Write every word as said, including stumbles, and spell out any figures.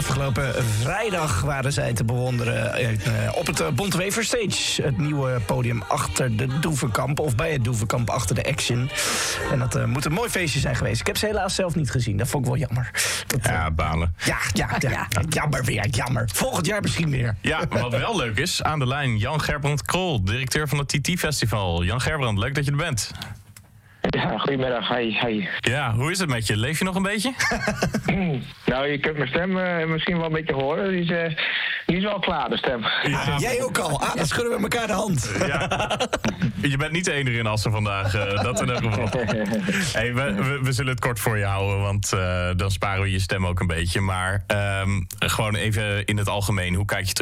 afgelopen vrijdag waren zij te bewonderen uh, op het uh, Bontewever Stage. Het nieuwe podium achter de Doevenkamp, of bij het Doevenkamp achter de Action. En dat uh, moet een mooi feestje zijn geweest. Ik heb ze helaas zelf niet gezien, dat vond ik wel jammer. Dat, uh, ja, balen. Ja, ja, ja, ja, jammer weer, jammer. Volgend jaar misschien weer. Ja, wat wel leuk is, aan de lijn Jan Gerbrand Krol, directeur van het T T Festival. Jan Gerbrand, leuk dat je er bent. Ja, goedemiddag. Hi, hi. Ja, hoe is het met je? Leef je nog een beetje? Nou, je kunt mijn stem uh, misschien wel een beetje horen. Die is, uh, die is wel klaar, de stem. Ja, jij ook al. Ah, dan schudden we elkaar de hand. Ja. Je bent niet de enige in Assen vandaag. Uh, dat in elk geval. Hey, we, we, we zullen het kort voor je houden, want uh, dan sparen we je stem ook een beetje. Maar um, gewoon even in het algemeen, hoe kijk je terug